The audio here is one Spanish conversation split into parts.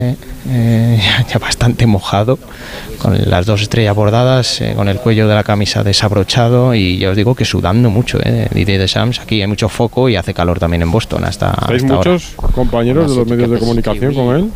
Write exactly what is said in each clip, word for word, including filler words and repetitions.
Eh, ya bastante mojado, con las dos estrellas bordadas, eh, con el cuello de la camisa desabrochado, y ya os digo que sudando mucho, eh, Didier Deschamps. Aquí hay mucho foco y hace calor también en Boston hasta, ¿Hay muchos ahora. compañeros de los medios de comunicación con él?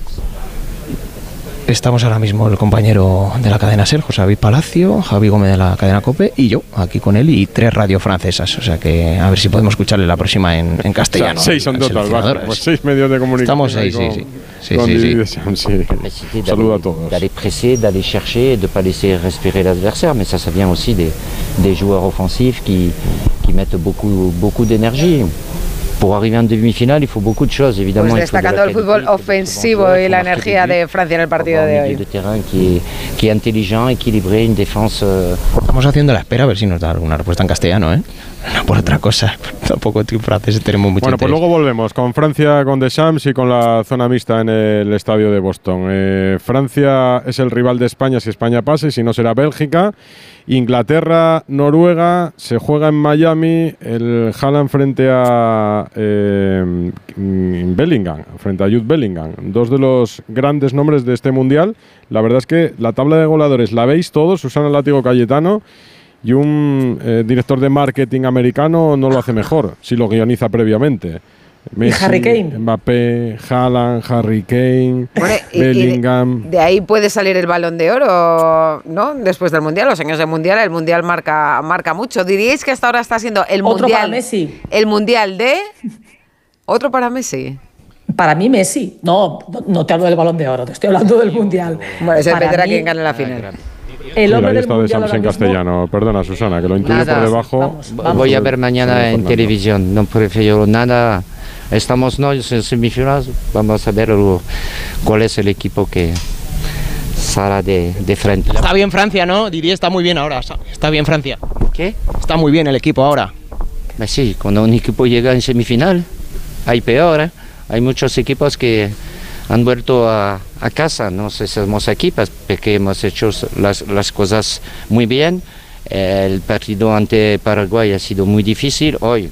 Estamos ahora mismo el compañero de la cadena SER, José David Palacio, Javi Gómez de la cadena COPE y yo aquí con él, y tres radios francesas, o sea que a ver si podemos escucharle la próxima en, en castellano. O sea, seis son total, vale, pues seis medios de comunicación. Estamos seis, sí, sí. Sí, con sí, Didier sí. Deschamps, sí. Saludo a todos. D'aller presser, d'aller chercher, de ne pas laisser respirer l'adversaire, mais ça, ça vient aussi des, des joueurs offensifs qui, qui mettent beaucoup, beaucoup d'énergie. Pour arriver en demi-finale, il faut beaucoup de choses, évidemment. Pues destacando el fútbol ofensivo y la energía de Francia en el partido de hoy. De terrain qui est, qui est intelligent, équilibré, une défense. Euh... Estamos haciendo la espera a ver si nos da alguna respuesta en castellano, ¿eh? No por otra cosa. Tampoco tío francés tenemos mucho Bueno, interés. pues luego volvemos con Francia, con Deschamps y con la zona mixta en el estadio de Boston. Eh, Francia es el rival de España si España pasa, y si no será Bélgica. Inglaterra, Noruega, se juega en Miami, el Haaland frente a eh, Bellingham, frente a Jude Bellingham, dos de los grandes nombres de este mundial. La verdad es que la tabla de goleadores la veis todos, Susana Látigo Cayetano, y un eh, director de marketing americano no lo hace mejor, si lo guioniza previamente. Messi, y Harry Kane. Mbappé, Haaland, Harry Kane, bueno, y, Bellingham. Y de, de ahí puede salir el Balón de Oro, ¿no? Después del Mundial, los años del Mundial, el Mundial marca, marca mucho. ¿Diríais que hasta ahora está siendo el Otro Mundial? para Messi. El Mundial de... ¿Otro para Messi? Para mí Messi. No, no te hablo del Balón de Oro, te estoy hablando del Mundial. Bueno, se dependerá mí, quién gane la final. El hombre Mira, del está Mundial de ahora en mismo, castellano. Perdona, Susana, que lo intuyo Nada. por debajo. Vamos, vamos. Voy a ver mañana en televisión, no prefiero nada. Estamos no en semifinales, vamos a ver cuál es el equipo que sale de, de frente. Está bien Francia, ¿no? Didier está muy bien ahora. Está bien Francia. ¿Qué? Está muy bien el equipo ahora. Pues sí, cuando un equipo llega en semifinal, hay peor, ¿eh? Hay muchos equipos que han vuelto a, a casa, no sé si somos aquí, porque hemos hecho las, las cosas muy bien. El partido ante Paraguay ha sido muy difícil. Hoy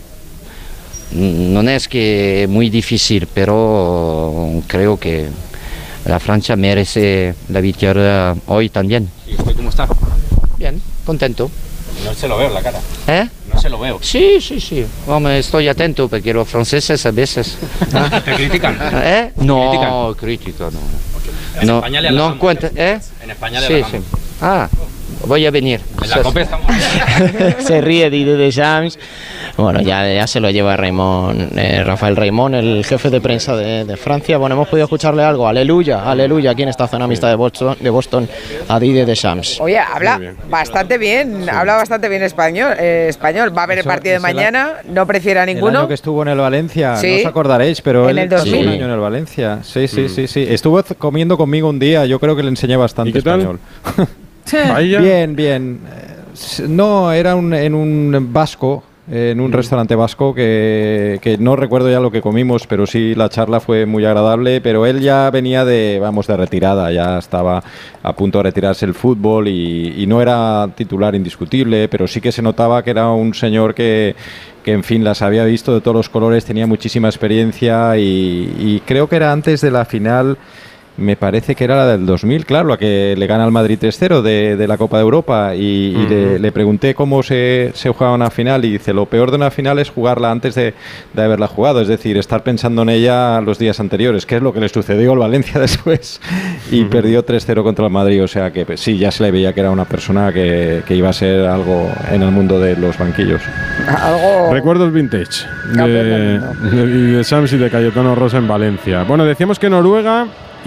no es que muy difícil, pero creo que la Francia merece la victoria hoy también. ¿Y usted cómo está? Bien, contento. No se lo veo en la cara. ¿Eh? No se lo veo. Sí, sí, sí. Hombre, estoy atento porque los franceses a veces... ¿Te critican? ¿Eh? No, ¿Critican? crítica, no. En no, España le no halagamos. cuenta, ¿eh? En España le Sí, halagamos. sí. Ah, voy a venir. En la COPE estamos... Se ríe Didier Deschamps. Bueno, ya, ya se lo lleva Raymond, eh, Rafael Raymond, el jefe de prensa de, de Francia. Bueno, hemos podido escucharle algo. Aleluya, aleluya, aquí en esta zona mixta de Boston, de Boston a Didier Deschamps. Oye, habla bastante bien, sí. habla bastante bien español. Eh, español. Va a haber el partido de mañana, no prefiere a ninguno. El año que estuvo en el Valencia, sí. no os acordaréis, pero en él el dos mil. estuvo un año en el Valencia. Sí, sí, mm. sí, sí. Estuvo comiendo conmigo un día, yo creo que le enseñé bastante ¿Y qué tal? español. ¿Paella? Bien, bien. No, era un, en un vasco, en un restaurante vasco que, que no recuerdo ya lo que comimos, pero sí la charla fue muy agradable, pero él ya venía de, vamos, de retirada, ya estaba a punto de retirarse el fútbol y, y no era titular indiscutible, pero sí que se notaba que era un señor que, que en fin, las había visto de todos los colores, tenía muchísima experiencia y, y creo que era antes de la final. Me parece que era la del dos mil, claro, la que le gana al Madrid tres cero de, de la Copa de Europa y, y uh-huh. le, le pregunté cómo se, se juega una final y dice, lo peor de una final es jugarla antes de, de haberla jugado, es decir, estar pensando en ella los días anteriores, que es lo que le sucedió al Valencia después y uh-huh. perdió tres cero contra el Madrid, o sea que pues, sí, ya se le veía que era una persona que, que iba a ser algo en el mundo de los banquillos. Algo... Recuerdos vintage de, de, de Sams y de Cayetano Rosa en Valencia. Bueno, decíamos que Noruega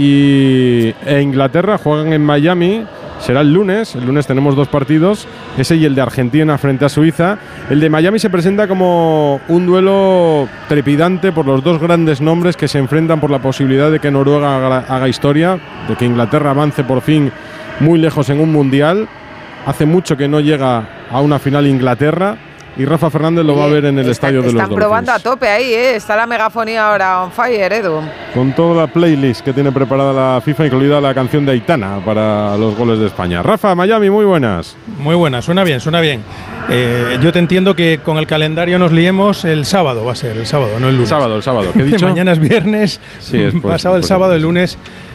y e Inglaterra juegan en Miami, será el lunes, el lunes tenemos dos partidos, ese y el de Argentina frente a Suiza. El de Miami se presenta como un duelo trepidante por los dos grandes nombres que se enfrentan por la posibilidad de que Noruega haga, haga historia, de que Inglaterra avance por fin muy lejos en un mundial. Hace mucho que no llega a una final Inglaterra. Y Rafa Fernández lo va a ver en el Está, estadio de los Dolphins. Están probando a tope ahí, ¿eh? Está la megafonía ahora on fire, Edu. Con toda la playlist que tiene preparada la FIFA, incluida la canción de Aitana para los goles de España. Rafa, Miami, muy buenas. Muy buenas, suena bien, suena bien. Eh, yo te entiendo que con el calendario nos liemos el sábado, va a ser el sábado, no el lunes. Sábado, el sábado, ¿qué he dicho? Mañana es viernes, sí, es pues, pasado el pues, sábado, pues, el lunes